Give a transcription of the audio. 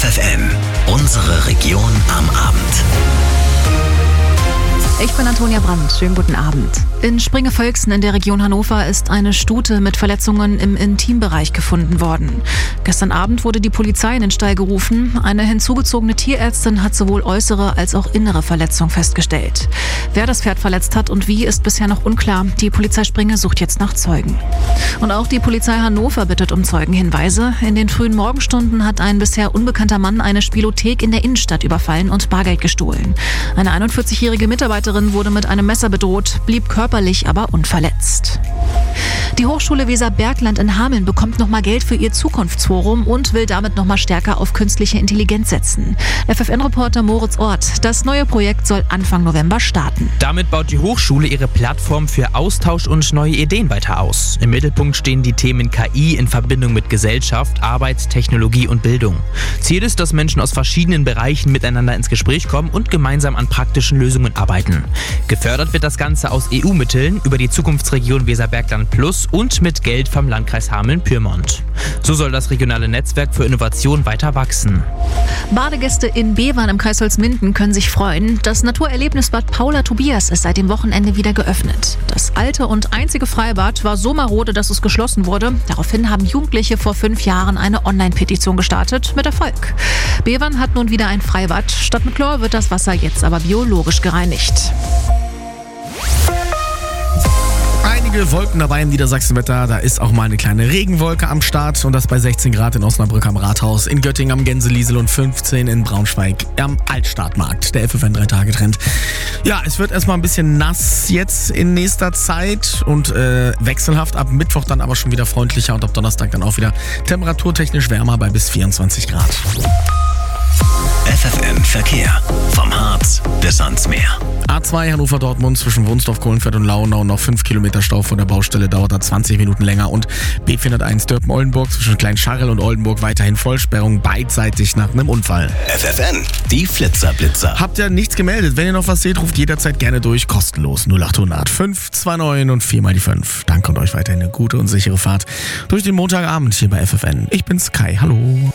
FFN, unsere Region am Abend. Ich bin Antonia Brandt. Schönen guten Abend. In Springe-Völksen in der Region Hannover ist eine Stute mit Verletzungen im Intimbereich gefunden worden. Gestern Abend wurde die Polizei in den Stall gerufen. Eine hinzugezogene Tierärztin hat sowohl äußere als auch innere Verletzungen festgestellt. Wer das Pferd verletzt hat und wie, ist bisher noch unklar. Die Polizei Springe sucht jetzt nach Zeugen. Und auch die Polizei Hannover bittet um Zeugenhinweise. In den frühen Morgenstunden hat ein bisher unbekannter Mann eine Spielothek in der Innenstadt überfallen und Bargeld gestohlen. Eine 41-jährige Mitarbeiterin wurde mit einem Messer bedroht, blieb körperlich aber unverletzt. Die Hochschule Weserbergland in Hameln bekommt nochmal Geld für ihr Zukunftsforum und will damit nochmal stärker auf künstliche Intelligenz setzen. FFN-Reporter Moritz Ort, das neue Projekt soll Anfang November starten. Damit baut die Hochschule ihre Plattform für Austausch und neue Ideen weiter aus. Im Mittelpunkt stehen die Themen KI in Verbindung mit Gesellschaft, Arbeit, Technologie und Bildung. Ziel ist, dass Menschen aus verschiedenen Bereichen miteinander ins Gespräch kommen und gemeinsam an praktischen Lösungen arbeiten. Gefördert wird das Ganze aus EU-Mitteln über die Zukunftsregion Weserbergland Plus und mit Geld vom Landkreis Hameln-Pyrmont. So soll das regionale Netzwerk für Innovation weiter wachsen. Badegäste in Bevern im Kreis Holzminden können sich freuen. Das Naturerlebnisbad Paula Tobias ist seit dem Wochenende wieder geöffnet. Das alte und einzige Freibad war so marode, dass es geschlossen wurde. Daraufhin haben Jugendliche vor 5 Jahren eine Online-Petition gestartet, mit Erfolg. Bevern hat nun wieder ein Freibad. Statt mit Chlor wird das Wasser jetzt aber biologisch gereinigt. Einige Wolken dabei im Niedersachsenwetter. Da ist auch mal eine kleine Regenwolke am Start. Und das bei 16 Grad in Osnabrück am Rathaus, in Göttingen am Gänseliesel und 15 in Braunschweig am Altstadtmarkt. Der FFN 3-Tage-Trend. Ja, es wird erstmal ein bisschen nass jetzt in nächster Zeit und wechselhaft. Ab Mittwoch dann aber schon wieder freundlicher und ab Donnerstag dann auch wieder temperaturtechnisch wärmer bei bis 24 Grad. FFN Verkehr. Vom Harz bis ans Meer. A2 Hannover-Dortmund zwischen Wunsdorf, Kohlenfeld und Launau noch 5 Kilometer Stau vor der Baustelle, dauert da 20 Minuten länger. Und B401 Dörpen-Oldenburg zwischen Kleinscharrel und Oldenburg weiterhin Vollsperrung, beidseitig nach einem Unfall. FFN, die Flitzer-Blitzer. Habt ihr nichts gemeldet? Wenn ihr noch was seht, ruft jederzeit gerne durch, kostenlos 0800 529 und 4 mal die 5. Danke und euch weiterhin eine gute und sichere Fahrt durch den Montagabend hier bei FFN. Ich bin's Kai, hallo.